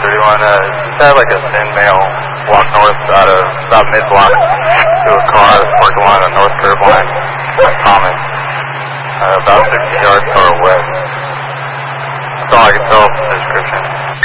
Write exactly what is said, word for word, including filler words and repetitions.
thirty-one, uh, just had like a thin male walk north out of about mid-block to a car parked along the north curb line on Thomas, uh, about sixty yards far west. That's all I can tell